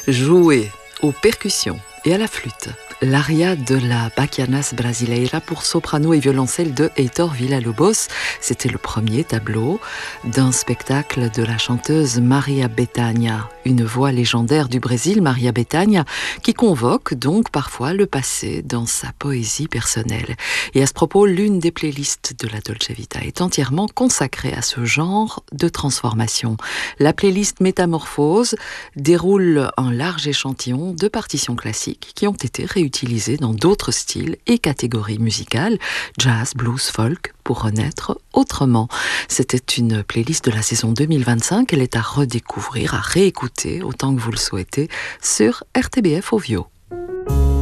jouer aux percussions et à la flûte. L'aria de la Bachianas Brasileira pour soprano et violoncelle de Heitor Villa-Lobos. C'était le premier tableau d'un spectacle de la chanteuse Maria Bethânia, une voix légendaire du Brésil, Maria Bethânia, qui convoque donc parfois le passé dans sa poésie personnelle. Et à ce propos, l'une des playlists de la Dolce Vita est entièrement consacrée à ce genre de transformation. La playlist Métamorphose déroule un large échantillon de partitions classiques qui ont été réutilisées dans d'autres styles et catégories musicales, jazz, blues, folk, pour renaître autrement. C'était une playlist de la saison 2025. Elle est à redécouvrir, à réécouter autant que vous le souhaitez sur RTBF Ovio.